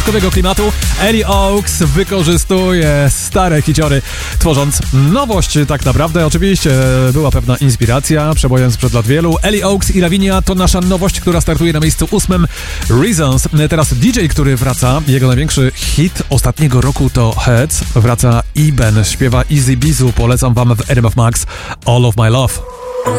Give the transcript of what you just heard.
piątkowego klimatu. Ellie Oaks wykorzystuje stare hiciory, tworząc nowość tak naprawdę. Oczywiście była pewna inspiracja, przebojem sprzed lat wielu. Ellie Oaks i Lavinia to nasza nowość, która startuje na miejscu 8. Reasons. Teraz DJ, który wraca, jego największy hit ostatniego roku to Heads. Wraca Iben, śpiewa Easy Bizu. Polecam wam w RMF Max All of My Love.